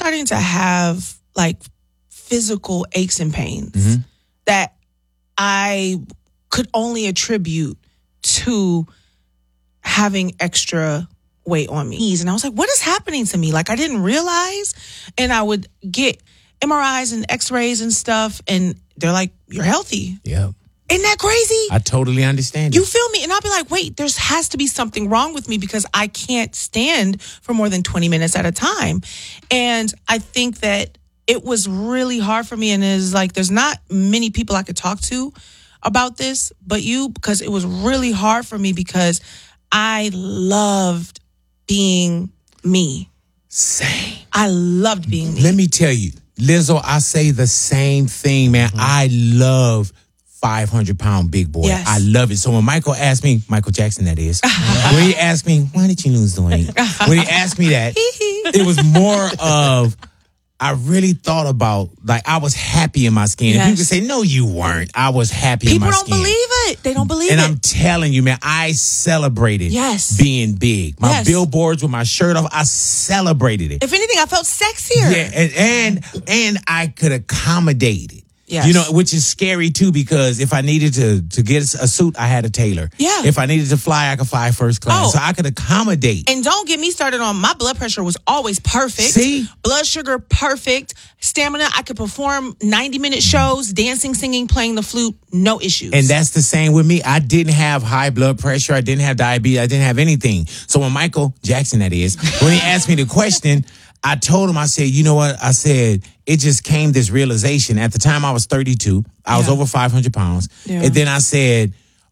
starting to have like physical aches and pains that I could only attribute to having extra weight on me. And I was like, what is happening to me? Like, I didn't realize. And I would get MRIs and x-rays and stuff, and they're like, you're healthy. Yeah. Isn't that crazy? I totally understand. You feel me? And I'll be like, wait, there has to be something wrong with me because I can't stand for more than 20 minutes at a time. And I think that it was really hard for me. And it's like, there's not many people I could talk to about this but you, because it was really hard for me because I loved being me. Same. I loved being me. Let me tell you, Lizzo, I say the same thing, man. I love 500-pound big boy. Yes. I love it. So when Michael asked me, Michael Jackson that is, when he asked me, why did you lose the weight? When he asked me that, it was more of, I really thought about, like, I was happy in my skin. Yes. And people say, no, you weren't. I was happy in my skin. People don't believe it. They don't believe and it. I'm telling you, man, I celebrated being big. My billboards with my shirt off, I celebrated it. If anything, I felt sexier. Yeah, and I could accommodate it. Yes. You know, which is scary too, because if I needed to get a suit, I had a tailor. Yeah. If I needed to fly, I could fly first class. So I could accommodate. And don't get me started on my blood pressure was always perfect. See? Blood sugar, perfect. Stamina, I could perform 90-minute shows, dancing, singing, playing the flute, no issues. And that's the same with me. I didn't have high blood pressure. I didn't have diabetes. I didn't have anything. So when Michael Jackson, that is, when he asked me the question, I told him, I said, you know what? I said, it just came this realization. At the time I was 32. I was over 500 pounds. Yeah. And then I said,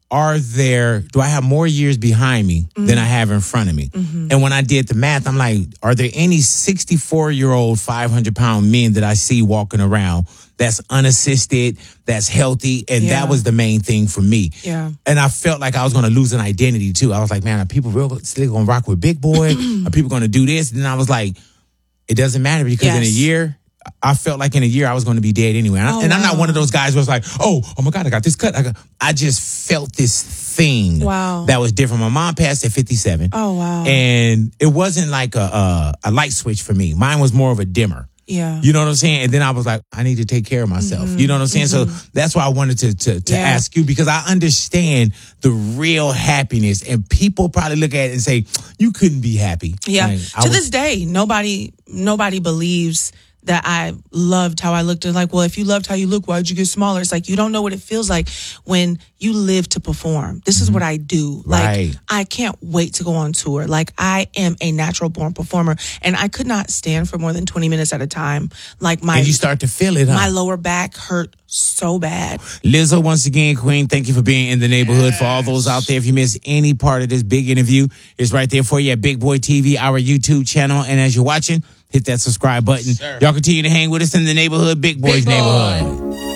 do I have more years behind me than I have in front of me? And when I did the math, I'm like, are there any 64-year-old 500-pound men that I see walking around that's unassisted, that's healthy? And that was the main thing for me. Yeah. And I felt like I was going to lose an identity too. I was like, man, are people still going to rock with Big Boy? Are people going to do this? And then I was like, it doesn't matter because in a year, I felt like in a year I was going to be dead anyway. And I'm not one of those guys where it's like, oh my God, I got this cut. I just felt this thing that was different. My mom passed at 57. Oh, wow. And it wasn't like a light switch for me. Mine was more of a dimmer. Yeah. You know what I'm saying? And then I was like, I need to take care of myself. You know what I'm saying? So that's why I wanted to ask you, because I understand the real happiness, and people probably look at it and say, you couldn't be happy. Yeah. Like, to this day, nobody believes that I loved how I looked. And like, well, if you loved how you look, why'd you get smaller? It's like, you don't know what it feels like when you live to perform. This is what I do. Like, I can't wait to go on tour. Like, I am a natural born performer, and I could not stand for more than 20 minutes at a time. Like, and you start to feel it, huh? My lower back hurt so bad. Lizzo, once again, Queen, thank you for being in the neighborhood. For all those out there, if you missed any part of this big interview, it's right there for you at Big Boy TV, our YouTube channel. And as you're watching, hit that subscribe button. Y'all continue to hang with us in the neighborhood, Big Boy's neighborhood.